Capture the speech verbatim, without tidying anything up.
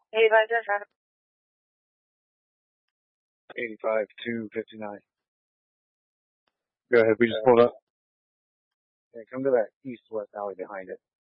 eighty-five, traffic. eighty-five, two fifty-nine. Go ahead, we just pulled up. Yeah, come to that east-west alley behind it.